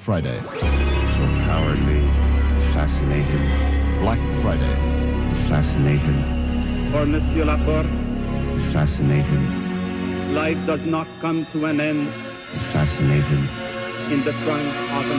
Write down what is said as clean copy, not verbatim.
Friday. So cowardly, assassinated. Black Friday. Assassinated. For Monsieur Laporte, Assassinated. life does not come to an end Assassinated. in the trunk of an